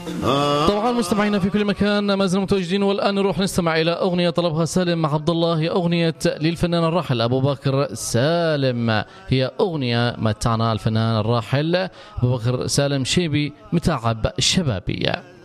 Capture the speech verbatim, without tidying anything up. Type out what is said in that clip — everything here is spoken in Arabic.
طبعا مستمعينا في كل مكان ما زلنا متواجدين، والآن نروح نستمع إلى أغنية طلبها سالم مع عبد الله، هي أغنية للفنان الراحل أبو بكر سالم، هي أغنية متعنا الفنان الراحل أبو بكر سالم شيبي متعب شبابي.